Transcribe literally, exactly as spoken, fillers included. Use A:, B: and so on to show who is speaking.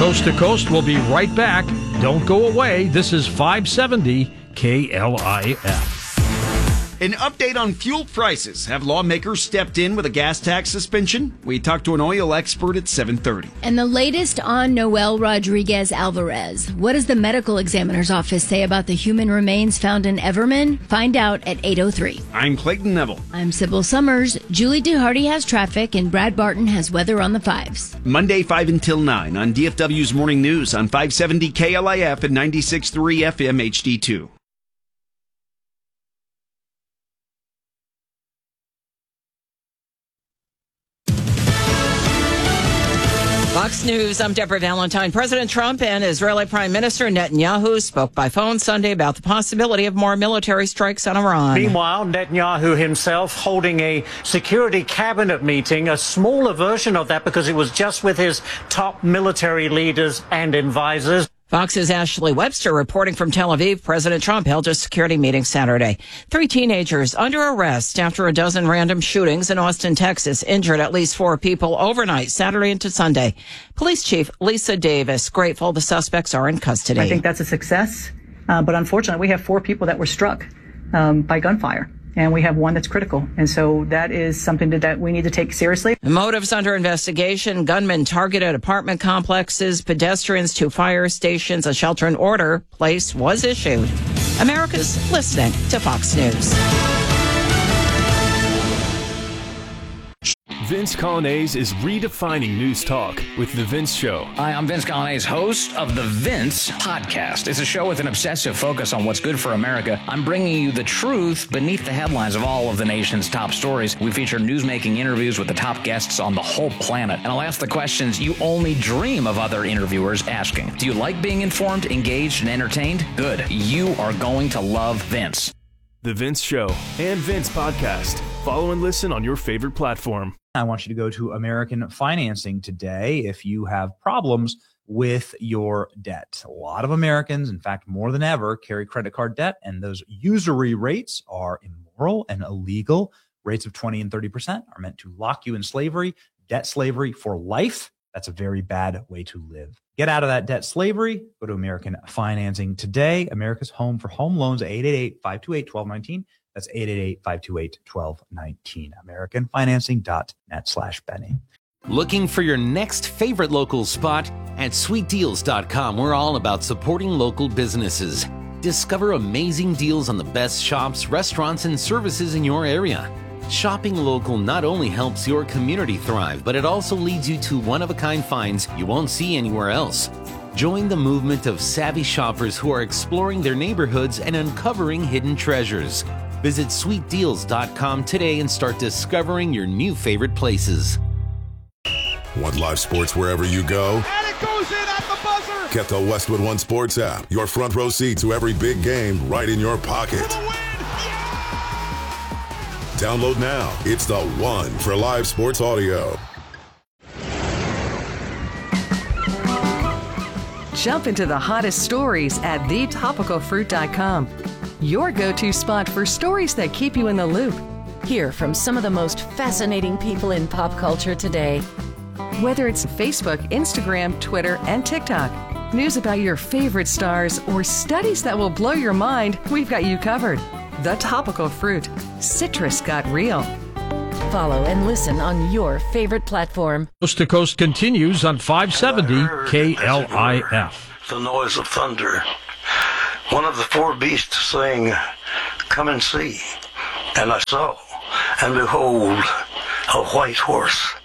A: Coast to Coast will be right back. Don't go away. This is five seventy K L I F.
B: An update on fuel prices. Have lawmakers stepped in with a gas tax suspension? We talked to an oil expert at seven thirty.
C: And the latest on Noel Rodriguez Alvarez. What does the medical examiner's office say about the human remains found in Everman? Find out at eight oh three.
B: I'm Clayton Neville.
C: I'm Sybil Summers. Julie Duhardy has traffic and Brad Barton has weather on the fives.
B: Monday, five until nine on D F W's Morning News on five seventy K L I F and ninety-six point three F M H D two.
D: Fox News, I'm Deborah Valentine. President Trump and Israeli Prime Minister Netanyahu spoke by phone Sunday about the possibility of more military strikes on Iran.
E: Meanwhile, Netanyahu himself holding a security cabinet meeting, a smaller version of that because it was just with his top military leaders and advisors.
D: Fox's Ashley Webster reporting from Tel Aviv. President Trump held a security meeting Saturday. Three teenagers under arrest after a dozen random shootings in Austin, Texas, injured at least four people overnight, Saturday into Sunday. Police Chief Lisa Davis grateful the suspects are in custody.
F: I think that's a success, uh, but unfortunately we have four people that were struck um, by gunfire. And we have one that's critical. And so that is something that, that we need to take seriously.
D: Motives under investigation. Gunmen targeted apartment complexes, pedestrians to fire stations. A shelter in order place was issued. America's listening to Fox News.
G: Vince Coglianese is redefining news talk with The Vince Show.
H: Hi, I'm Vince Coglianese, host of The Vince Podcast. It's a show with an obsessive focus on what's good for America. I'm bringing you the truth beneath the headlines of all of the nation's top stories. We feature newsmaking interviews with the top guests on the whole planet. And I'll ask the questions you only dream of other interviewers asking. Do you like being informed, engaged, and entertained? Good. You are going to love Vince.
G: The Vince Show and Vince Podcast. Follow and listen on your favorite platform.
I: I want you to go to American Financing today if you have problems with your debt. A lot of Americans, in fact, more than ever, carry credit card debt, and those usury rates are immoral and illegal. Rates of twenty and thirty percent are meant to lock you in slavery, debt slavery for life. That's a very bad way to live. Get out of that debt slavery. Go to American Financing today. America's home for home loans, eight eight eight, five two eight, one two one nine. That's eight eight eight, five two eight, one two one nine. American Financing dot net slash Benny.
J: Looking for your next favorite local spot? At sweet deals dot com, we're all about supporting local businesses. Discover amazing deals on the best shops, restaurants, and services in your area. Shopping local not only helps your community thrive, but it also leads you to one-of-a-kind finds you won't see anywhere else. Join the movement of savvy shoppers who are exploring their neighborhoods and uncovering hidden treasures. Visit sweet deals dot com today and start discovering your new favorite places.
K: Want live sports wherever you go?
L: And it goes in at the buzzer!
K: Get the Westwood One Sports app. Your front row seat to every big game right in your pocket.
L: For the win! Yeah!
K: Download now. It's the one for live sports audio.
M: Jump into the hottest stories at the topical fruit dot com. Your go-to spot for stories that keep you in the loop.
N: Hear from some of the most fascinating people in pop culture today.
M: Whether it's Facebook, Instagram, Twitter, and TikTok, news about your favorite stars, or studies that will blow your mind, we've got you covered. The Topical Fruit. Citrus got real.
N: Follow and listen on your favorite platform.
A: Coast to Coast continues on five seventy K L I F.
O: The noise of thunder. One of the four beasts saying, "Come and see." And I saw, and behold, a white horse.